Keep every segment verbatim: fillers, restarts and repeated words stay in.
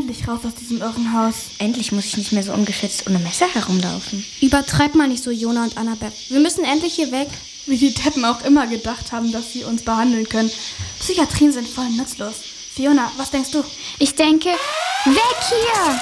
endlich raus aus diesem Irrenhaus. Endlich muss ich nicht mehr so ungeschützt ohne Messer herumlaufen. Übertreib mal nicht so, Jona und Annabeth. Wir müssen endlich hier weg. Wie die Deppen auch immer gedacht haben, dass sie uns behandeln können. Psychiatrien sind voll nutzlos. Fiona, was denkst du? Ich denke, weg hier!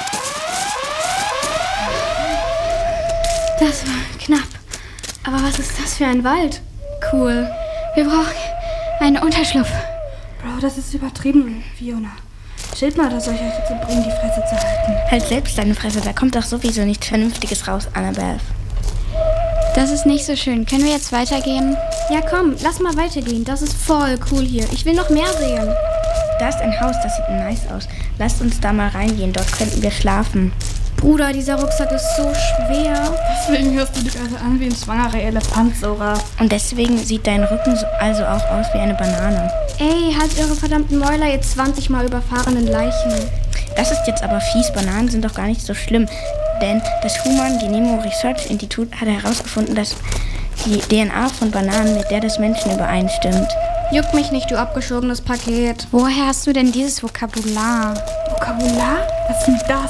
Das war knapp. Aber was ist das für ein Wald? Cool. Wir brauchen einen Unterschlupf. Bro, das ist übertrieben, Fiona. Schild mal, dass euch euch dazu bringen, die Fresse zu halten. Halt selbst deine Fresse, da kommt doch sowieso nichts Vernünftiges raus, Annabeth. Das ist nicht so schön. Können wir jetzt weitergehen? Ja, komm, lass mal weitergehen. Das ist voll cool hier. Ich will noch mehr sehen. Da ist ein Haus, das sieht nice aus. Lasst uns da mal reingehen, dort könnten wir schlafen. Bruder, dieser Rucksack ist so schwer. Deswegen hörst du dich also an wie ein schwangerer Elefant, Sora. Und deswegen sieht dein Rücken so, also auch aus wie eine Banane. Ey, halt eure verdammten Mäuler, ihr zwanzig Mal überfahrenen Leichen. Das ist jetzt aber fies, Bananen sind doch gar nicht so schlimm. Denn das Human Genome Research Institute hat herausgefunden, dass die D N A von Bananen mit der des Menschen übereinstimmt. Juckt mich nicht, du abgeschobenes Paket. Woher hast du denn dieses Vokabular? Vokabular? Was ist denn das?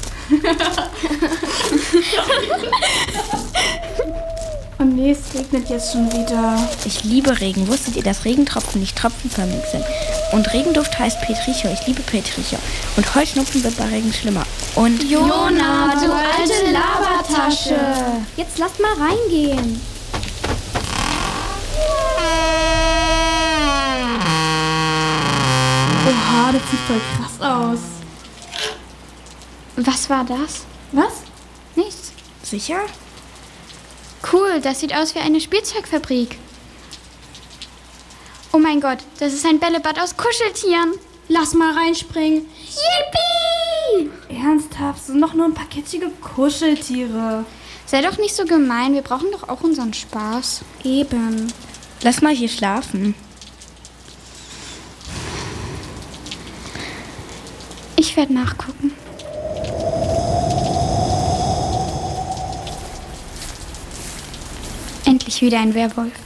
Oh nee, es regnet jetzt schon wieder. Ich liebe Regen. Wusstet ihr, dass Regentropfen nicht tropfenförmig sind? Und Regenduft heißt Petrichor. Ich liebe Petrichor. Und Heuschnupfen wird bei Regen schlimmer. Und Jona, du alte Labertasche. Jetzt lasst mal reingehen. Oha, das sieht voll krass aus. Was war das? Was? Nichts. sicher? Cool, das sieht aus wie eine Spielzeugfabrik. Oh mein Gott, das ist ein Bällebad aus Kuscheltieren. Lass mal reinspringen. Yippie! Ernsthaft, sind doch nur ein paar kitschige Kuscheltiere. Sei doch nicht so gemein, wir brauchen doch auch unseren Spaß. Eben. Lass mal hier schlafen. Ich werde nachgucken. Endlich wieder ein Werwolf.